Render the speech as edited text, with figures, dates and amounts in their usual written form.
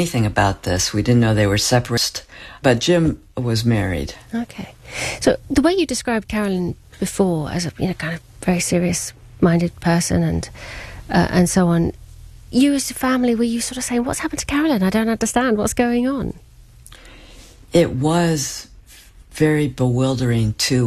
anything about this. We didn't know they were separate, but Jim was married. Okay. So the way you described Carolyn before as a kind of very serious-minded person and so on, you as a family, were you sort of saying, what's happened to Carolyn? I don't understand. What's going on? It was very bewildering, too.